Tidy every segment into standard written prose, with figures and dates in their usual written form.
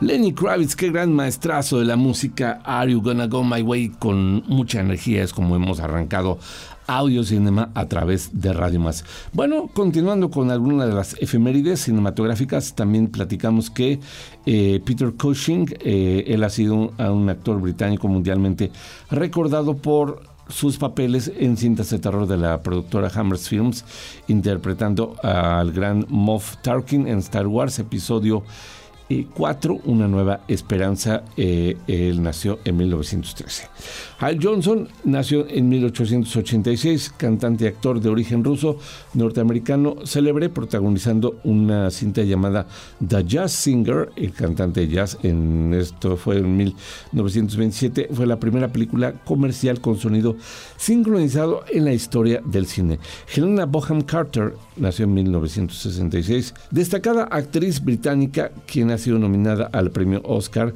Lenny Kravitz, qué gran maestrazo de la música. Are You Gonna Go My Way, con mucha energía. Es como hemos arrancado Audio Cinema a través de Radio Más. Bueno, continuando con algunas de las efemérides cinematográficas, también platicamos que Peter Cushing, él ha sido un actor británico mundialmente recordado por sus papeles en cintas de terror de la productora Hammer Films, interpretando al gran Moff Tarkin en Star Wars Episodio 4, Una Nueva Esperanza. Él nació en 1913. Hal Johnson nació en 1886, cantante y actor de origen ruso, norteamericano, célebre, protagonizando una cinta llamada The Jazz Singer, el cantante de jazz. Esto fue en 1927, fue la primera película comercial con sonido sincronizado en la historia del cine. Helena Bonham Carter nació en 1966, destacada actriz británica, quien ha sido nominada al premio Oscar.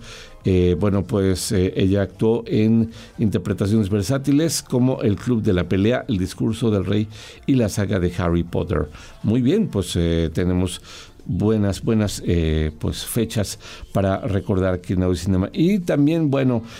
Ella actuó en interpretaciones versátiles como El Club de la Pelea, El Discurso del Rey y la saga de Harry Potter. Muy bien, pues tenemos buenas fechas para recordar aquí en Audio Cinema. Y también,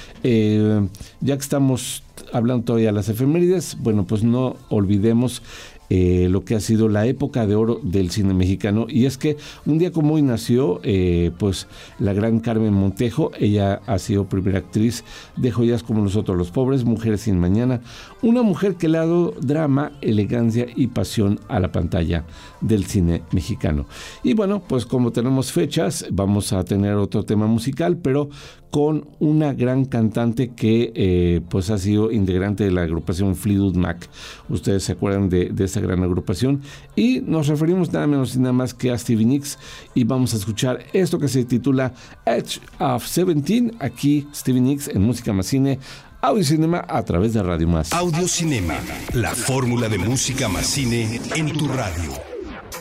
ya que estamos hablando todavía de las efemérides, pues no olvidemos lo que ha sido la época de oro del cine mexicano, y es que un día como hoy nació la gran Carmen Montejo. Ella ha sido primera actriz de joyas como Nosotros los Pobres, Mujeres sin Mañana, una mujer que le ha dado drama, elegancia y pasión a la pantalla del cine mexicano. Y como tenemos fechas, vamos a tener otro tema musical, pero con una gran cantante que ha sido integrante de la agrupación Fleetwood Mac. Ustedes se acuerdan de esa gran agrupación, y nos referimos nada menos y nada más que a Stevie Nicks, y vamos a escuchar esto que se titula Edge of 17. Aquí Stevie Nicks en Música Más Cine, Audio Cinema a través de Radio Más. Audio Cinema, la fórmula de música más cine en tu radio.